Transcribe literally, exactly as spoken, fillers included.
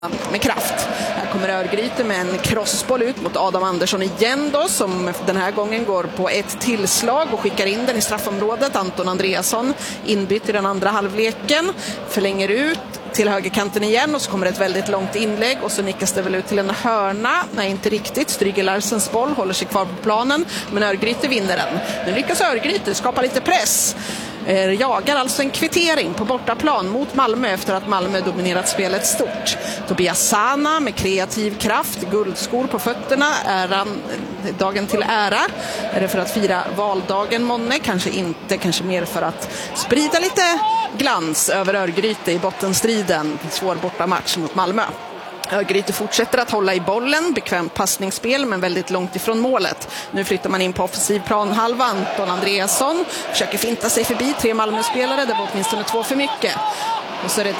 med kraft. Här kommer Örgryte med en crossboll ut mot Adam Andersson igen då, som den här gången går på ett tillslag och skickar in den i straffområdet. Anton Andreasson inbytt i den andra halvleken, förlänger ut till högerkanten igen och så kommer ett väldigt långt inlägg och så nickas det väl ut till en hörna. Nej, inte riktigt. Stryger Larsens boll, håller sig kvar på planen, men Örgryte vinner den. Nu lyckas Örgryte skapa lite press. Jagar alltså en kvittering på bortaplan mot Malmö efter att Malmö dominerat spelet stort. Tobias Sana med kreativ kraft, guldskor på fötterna, äran, dagen till ära. Är det för att fira valdagen månne? Kanske inte, kanske mer för att sprida lite glans över Örgryte i bottenstriden. Svår bortamatch mot Malmö. Örgryte fortsätter att hålla i bollen, bekvämt passningsspel men väldigt långt ifrån målet. Nu flyttar man in på offensiv planhalva. Anton Andreasson försöker finta sig förbi tre Malmö-spelare, det var åtminstone två för mycket. Och så är det